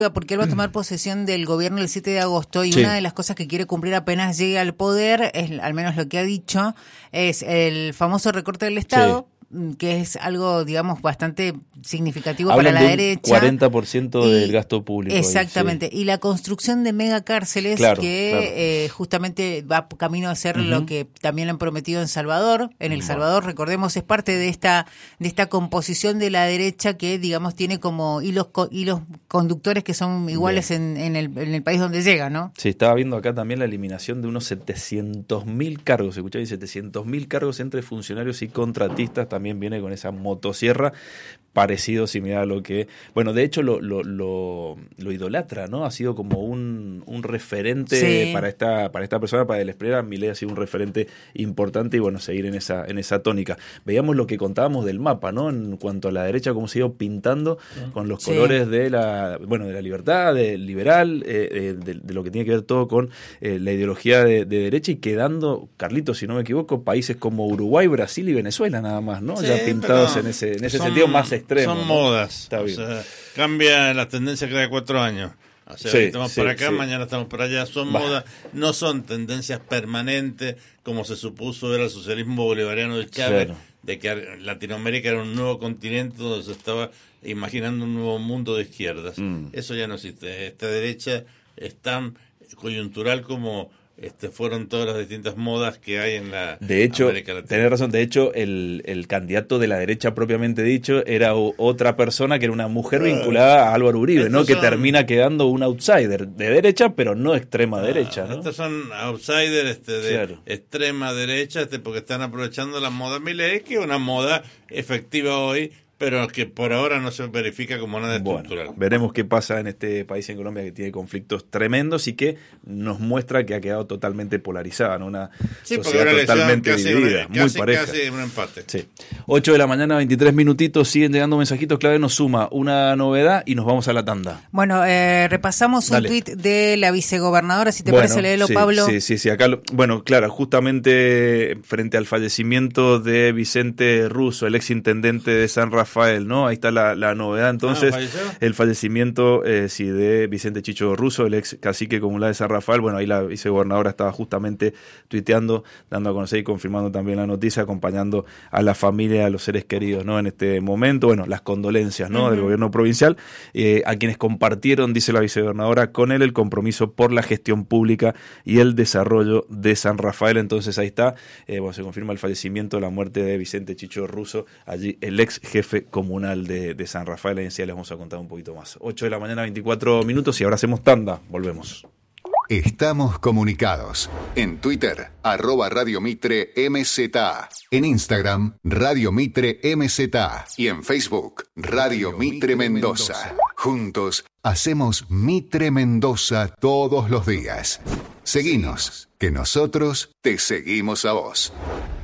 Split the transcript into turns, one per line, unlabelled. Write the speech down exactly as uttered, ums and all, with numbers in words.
porque él va a tomar posesión del gobierno el siete de agosto y
sí.
una de las cosas que quiere cumplir apenas llegue al poder, es, al menos lo que ha dicho, es el famoso recorte del Estado, sí. que es algo, digamos, bastante significativo
Hablan
para la
de un
derecha.
cuarenta por ciento
y,
del gasto público.
Exactamente. Ahí, sí. Y la construcción de megacárceles
claro,
que
claro.
Eh, justamente va camino a ser uh-huh. lo que también le han prometido en Salvador. En El bueno. Salvador, recordemos, es parte de esta de esta composición de la derecha que, digamos, tiene como hilos hilos conductores que son iguales en, en, el, en el país donde llega, ¿no?
Sí, estaba viendo acá también la eliminación de unos setecientos mil cargos, ¿escucháis? setecientos mil cargos entre funcionarios y contratistas, también viene con esa motosierra, parecido, similar a lo que... Bueno, de hecho lo lo, lo, lo idolatra, ¿no? Ha sido como un, un referente sí. para esta para esta persona, para el Espriella. Milei ha sido un referente importante y bueno, seguir en esa en esa tónica. Veíamos lo que contábamos del mapa, ¿no? En cuanto a la derecha, cómo se ha ido pintando con los sí. colores de la bueno de la libertad, del liberal, eh, de, de lo que tiene que ver todo con eh, la ideología de, de derecha y quedando, Carlitos, si no me equivoco, países como Uruguay, Brasil y Venezuela nada más, ¿no? Sí, ya pintados en ese en ese
son,
sentido más extremo.
Son
¿no?
modas.
Está bien.
O sea, cambia la tendencia cada cuatro años. O sea, sí, estamos sí, por acá, sí. mañana estamos por allá. Son bah. modas, no son tendencias permanentes como se supuso era el socialismo bolivariano de Chávez, claro. de que Latinoamérica era un nuevo continente donde se estaba imaginando un nuevo mundo de izquierdas. Mm. Eso ya no existe. Esta derecha es tan coyuntural como este fueron todas las distintas modas que hay en la
de hecho,
América Latina.
Tenés razón, de hecho el, el candidato de la derecha propiamente dicho era o, otra persona que era una mujer vinculada a Álvaro Uribe, estos ¿no? Que son, termina quedando un outsider de derecha, pero no extrema ah, derecha, ¿no?
Estos son outsiders este, de claro. extrema derecha, este, porque están aprovechando la moda Milei, que es una moda efectiva hoy, pero que por ahora no se verifica como nada estructural.
Bueno, veremos qué pasa en este país, en Colombia, que tiene conflictos tremendos y que nos muestra que ha quedado totalmente polarizada, ¿no? Una
sí,
sociedad totalmente
casi
dividida,
una,
muy
casi,
pareja.
Casi un empate.
Sí. ocho de la mañana, veintitrés minutitos, siguen llegando mensajitos, clave nos suma una novedad y nos vamos a la tanda.
Bueno, eh, repasamos
Dale.
un tuit de la vicegobernadora, si te
bueno,
parece leerlo,
sí,
Pablo.
Sí, sí, sí, acá, lo, bueno, claro, justamente frente al fallecimiento de Vicente Russo, el ex intendente de San Rafael, ¿no? Ahí está La, la novedad, entonces, ah, el fallecimiento eh, sí, de Vicente Chicho Russo, el ex cacique comunal de San Rafael. Bueno, ahí la vicegobernadora estaba justamente tuiteando, dando a conocer y confirmando también la noticia, acompañando a la familia, a los seres queridos, ¿no? En este momento, bueno, las condolencias, ¿no? Uh-huh. Del gobierno provincial, eh, a quienes compartieron, dice la vicegobernadora, con él el compromiso por la gestión pública y el desarrollo de San Rafael. Entonces ahí está, eh, bueno, se confirma el fallecimiento, la muerte de Vicente Chicho Russo, allí el ex jefe comunal de De, de San Rafael. Ahí les vamos a contar un poquito más. ocho de la mañana, veinticuatro minutos y ahora hacemos tanda. Volvemos.
Estamos comunicados. En Twitter, arroba Radio Mitre M Z A. En Instagram, Radio Mitre M Z A. Y en Facebook, Radio Mitre Mendoza. Juntos hacemos Mitre Mendoza todos los días. Seguinos, que nosotros te seguimos a vos.